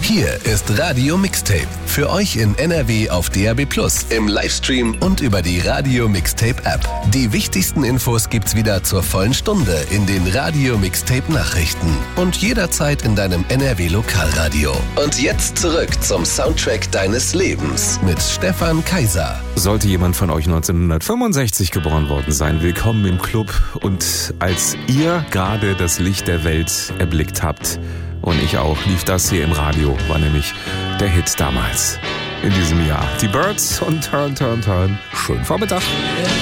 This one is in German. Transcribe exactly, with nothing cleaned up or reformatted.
Hier ist Radio Mixtape. Für euch in N R W auf D A B plus, im Livestream und über die Radio Mixtape App. Die wichtigsten Infos gibt's wieder zur vollen Stunde in den Radio Mixtape Nachrichten und jederzeit in deinem N R W Lokalradio. Und jetzt zurück zum Soundtrack deines Lebens mit Stefan Kaiser. Sollte jemand von euch neunzehnhundertfünfundsechzig geboren worden sein, willkommen im Club. Und als ihr gerade das Licht der Welt erblickt habt, und ich auch, lief das hier im Radio, war nämlich der Hit damals in diesem Jahr. Die Birds und Turn, Turn, Turn. Schönen Vormittag.